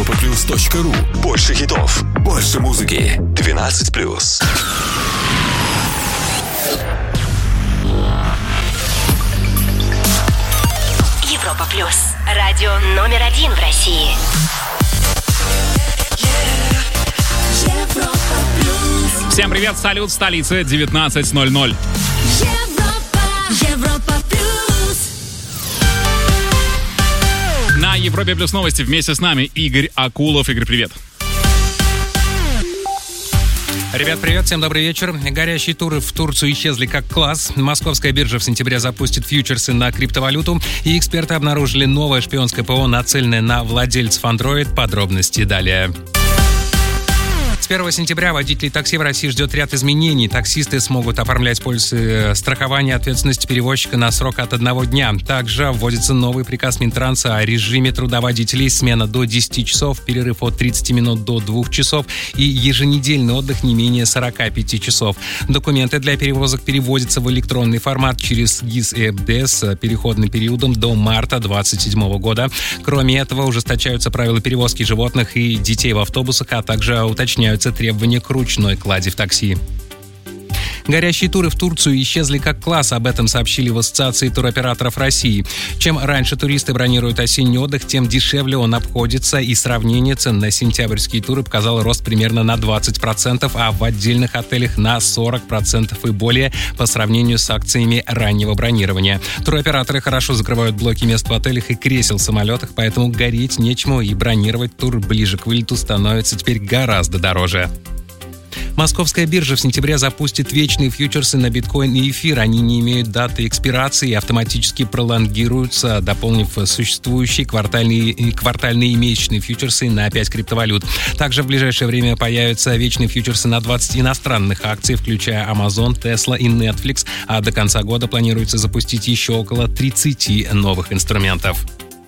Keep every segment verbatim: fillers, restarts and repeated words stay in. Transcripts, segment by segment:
европа плюс точка ру. Больше хитов, больше музыки. двенадцать плюс. Европа плюс. Радио номер один в России. Всем привет, салют, столица, девятнадцать ноль ноль. Европа, Европа плюс. На Европе плюс новости вместе с нами Игорь Акулов. Игорь, привет. Ребят, привет, всем добрый вечер. Горящие туры в Турцию исчезли как класс. Московская биржа в сентябре запустит фьючерсы на криптовалюту. И эксперты обнаружили новое шпионское ПО, нацеленное на владельцев Android. Подробности далее. С первого сентября водителей такси в России ждет ряд изменений. Таксисты смогут оформлять полисы страхования ответственности перевозчика на срок от одного дня. Также вводится новый приказ Минтранса о режиме труда водителей. Смена до десяти часов, перерыв от тридцати минут до двух часов и еженедельный отдых не менее сорока пяти часов. Документы для перевозок переводятся в электронный формат через ГИС и ЭБДС с переходным периодом до марта две тысячи двадцать седьмого года. Кроме этого, ужесточаются правила перевозки животных и детей в автобусах, а также уточняются требования к ручной клади в такси. Горящие туры в Турцию исчезли как класс, об этом сообщили в Ассоциации туроператоров России. Чем раньше туристы бронируют осенний отдых, тем дешевле он обходится, и сравнение цен на сентябрьские туры показало рост примерно на двадцать процентов, а в отдельных отелях на сорок процентов и более по сравнению с акциями раннего бронирования. Туроператоры хорошо закрывают блоки мест в отелях и кресел в самолетах, поэтому гореть нечему, и бронировать тур ближе к вылету становится теперь гораздо дороже. Московская биржа в сентябре запустит вечные фьючерсы на биткоин и эфир. Они не имеют даты экспирации и автоматически пролонгируются, дополнив существующие квартальные, квартальные и месячные фьючерсы на пять криптовалют. Также в ближайшее время появятся вечные фьючерсы на двадцать иностранных акций, включая Amazon, Tesla и Netflix, а до конца года планируется запустить еще около тридцати новых инструментов.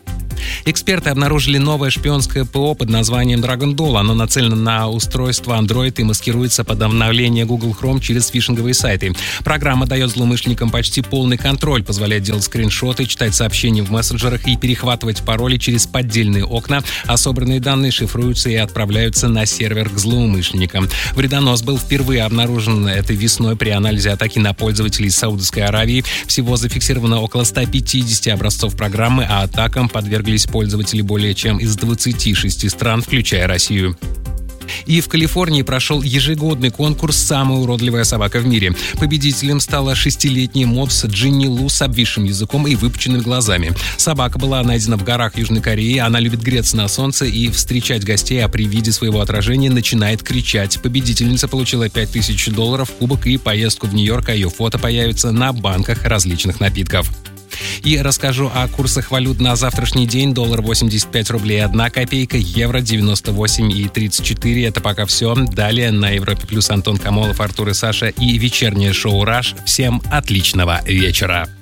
Эксперты обнаружили новое шпионское ПО под названием Dragon Doll. Оно нацелено на устройство Android и маскируется под обновление Google Chrome через фишинговые сайты. Программа дает злоумышленникам почти полный контроль, позволяет делать скриншоты, читать сообщения в мессенджерах и перехватывать пароли через поддельные окна, а собранные данные шифруются и отправляются на сервер к злоумышленникам. Вредонос был впервые обнаружен этой весной при анализе атаки на пользователей из Саудовской Аравии. Всего зафиксировано около ста пятидесяти образцов программы, а атакам подверглись пользователи более чем из двадцати шести стран, включая Россию. И в Калифорнии прошел ежегодный конкурс «Самая уродливая собака в мире». Победителем стала шестилетняя мопс Джинни Лу с обвисшим языком и выпученными глазами. Собака была найдена в горах Южной Кореи. Она любит греться на солнце и встречать гостей, а при виде своего отражения начинает кричать. Победительница получила пять тысяч долларов, кубок и поездку в Нью-Йорк, а ее фото появится на банках различных напитков. И расскажу о курсах валют на завтрашний день. Доллар восемьдесят пять рублей одна копейка, евро девяносто восемь и тридцать четыре. Это пока все. Далее на Европе плюс Антон Камолов, Артур и Саша и вечернее шоу «Раш». Всем отличного вечера.